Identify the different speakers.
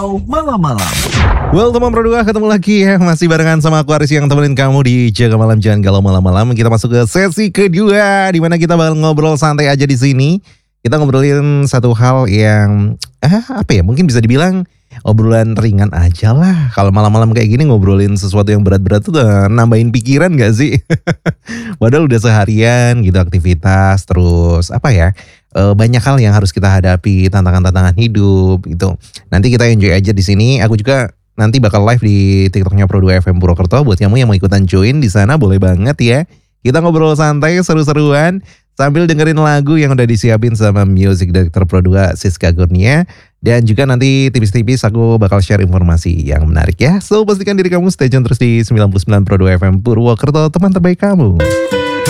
Speaker 1: Malam-malam.
Speaker 2: Well, teman Pro 2 ketemu lagi ya. Masih barengan sama aku Aris yang temenin kamu di Jaga Malam Jangan Galau Malam-malam. Kita masuk ke sesi kedua, di mana kita bakal ngobrol santai aja di sini. Kita ngobrolin satu hal yang mungkin bisa dibilang obrolan ringan aja lah. Kalau malam-malam kayak gini ngobrolin sesuatu yang berat-berat tuh udah nambahin pikiran gak sih? Padahal udah seharian gitu aktivitas, terus banyak hal yang harus kita hadapi, tantangan-tantangan hidup gitu. Nanti kita enjoy aja di sini. Aku juga nanti bakal live di TikToknya Pro 2 FM Purwokerto. Buat kamu yang mau ikutan join di sana boleh banget ya. Kita ngobrol santai, seru-seruan sambil dengerin lagu yang udah disiapin sama music director Pro 2 Siska Kurnia. Dan juga nanti tipis-tipis aku bakal share informasi yang menarik ya. So pastikan diri kamu stay tune terus di 99 Pro 2 FM Purwokerto, teman terbaik kamu.